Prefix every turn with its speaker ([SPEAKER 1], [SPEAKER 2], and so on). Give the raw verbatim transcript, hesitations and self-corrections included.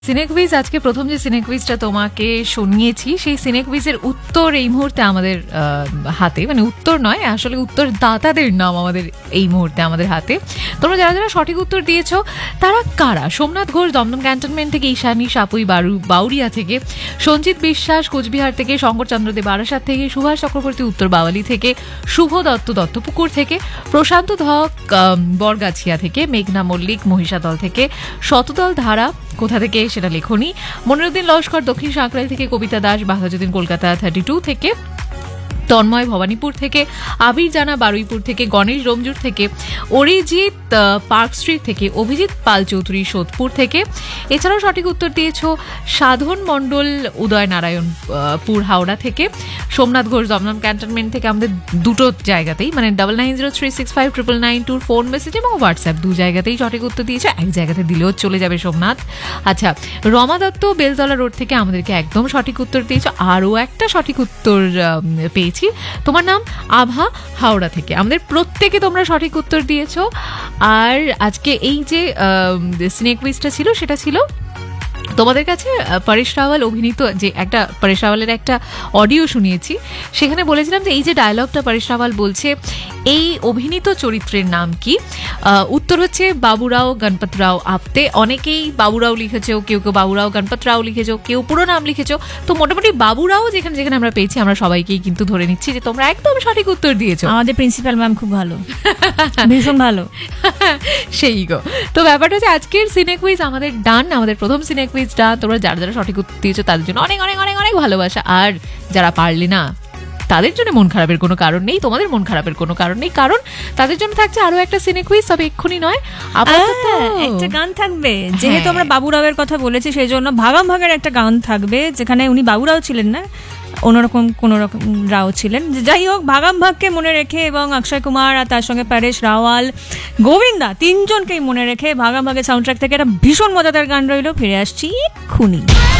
[SPEAKER 1] সিনে কুইজ আজকে প্রথম যে সিনে কুইজটা তোমাকে শুনিয়েছি সেই সিনে কুইজের উত্তর এই মুহূর্তে আমাদের হাতে, মানে উত্তর নয় আসলে উত্তর দাতাদের নাম আমাদের এই মুহূর্তে আমাদের হাতে। তোমরা যারা যারা সঠিক উত্তর দিয়েছো তারা কারা? সোমনাথ ঘোষ দমদম ক্যান্টনমেন্ট থেকে, ঈশানী সাপুই বারু বাউরিয়া থেকে, সঞ্জিত বিশ্বাস কোচবিহার থেকে, শঙ্করচন্দ্র দে বারাসাত থেকে, সুভাষ চক্রবর্তী উত্তর বাওয়ালি থেকে, শুভ দত্ত দত্তপুকুর থেকে, প্রশান্ত ধক বরগাছিয়া থেকে, মেঘনা মল্লিক মহিষাদল থেকে, শতদল ধারা কোথা থেকে সেটা লেখনি, মনিরুদ্দিন লস্কর দক্ষিণ সাঁকরাইল থেকে, কবিতা দাস বাঘাযতীন কলকাতা থার্টি টু থেকে, তন্ময় ভবানীপুর থেকে, আবির জানা বারুইপুর থেকে, গণেশ রমজুর থেকে, অরিজিৎ পার্ক স্ট্রিট থেকে, অভিজিৎ পাল চৌধুরী সোদপুর থেকে। এছাড়াও সঠিক উত্তর দিয়েছ সাধন মণ্ডল উদয় নারায়ণপুর হাওড়া থেকে, সোমনাথ ঘোষ দমদম ক্যান্টনমেন্ট থেকে। আমাদের দুটো জায়গাতেই মানে double nine zero three six five triple nine টুর ফোন মেসেজ এবং হোয়াটসঅ্যাপ দু জায়গাতেই সঠিক উত্তর দিয়েছে। এক জায়গাতে দিলেও চলে যাবে সোমনাথ। আচ্ছা, রমা দত্ত বেলতলা রোড থেকে আমাদেরকে একদম সঠিক উত্তর দিয়েছ। আরও একটা সঠিক উত্তর পেয়েছি, তোমার নাম আভা হাওড়া থেকে। আমাদের প্রত্যেকে তোমরা সঠিক উত্তর দিয়েছো। আর আজকে এই যে সিনে কুইজটা ছিল সেটা ছিল তোমাদের কাছে পরেশ রাওয়াল অভিনীত যে একটা পরেশ রাওয়ালের একটা অডিও শুনিয়েছি, সেখানে বলেছিলাম যে এই যে ডায়লগটা পরেশ রাওয়াল বলছে এই অভিনীত চরিত্রের নাম কি? উত্তর হচ্ছে বাবুরাও গণপত রাও আপতে। অনেকেই বাবুরাও লিখেছো, কেউ কেউ বাবুরাও গণপত রাও লিখেছো, কেউ পুরো নাম লিখেছো। তো মোটামুটি বাবুরাও যেখানে যেখানে আমরা পেয়েছি আমরা সবাইকেই কিন্তু ধরে নিচ্ছি যে তোমরা একদম সঠিক উত্তর দিয়েছো।
[SPEAKER 2] আমাদের প্রিন্সিপাল ম্যাম খুব ভালো, ভীষণ ভালো।
[SPEAKER 1] সেই গো। তো ব্যাপারটা হচ্ছে আজকের সিনে কুইজ আমাদের ডান, আমাদের প্রথম সিনে কুইজটা। তোমরা যারা যারা সঠিক উত্তর দিয়েছো তাদের জন্য অনেক অনেক অনেক অনেক ভালোবাসা। আর যারা পারলে না তাদের জন্য মন খারাপের কোনো কারণ নেই, তোমাদের মন খারাপের কোনো কারণ নেই, কারণ তাদের জন্য থাকছে আরো একটা সিনে কুইজ, তবে এক্ষুনি নয়, আপাতত
[SPEAKER 2] একটা গান থাকবে। যেহেতু আমরা বাবুরাওয়ের কথা বলেছি সেই জন্য ভাগাম ভাগের একটা গান থাকবে, যেখানে উনি বাবুরাও ছিলেন না, অন্যরকম কোন রকম রাও ছিলেন। যাই হোক, ভাগাম ভাগকে মনে রেখে এবং অক্ষয় কুমার আর তার সঙ্গে পরেশ রাওয়াল, গোবিন্দা তিনজনকেই মনে রেখে ভাগাম ভাগের সাউন্ড ট্র্যাক থেকে একটা ভীষণ মজাদার গান রইল। ফিরে আসছি এক্ষুনি।